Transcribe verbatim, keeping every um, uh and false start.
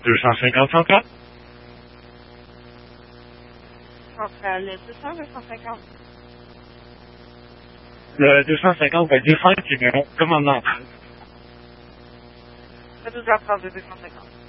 deux cent cinquante centrale. Centrale deux cents, deux cent cinquante. Le deux cent cinquante va dire cinq numéros, commandant. À douze heures trente, deux cent cinquante.